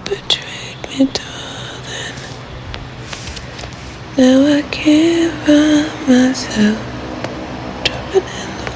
betrayed me, darling. Now I can't find myself.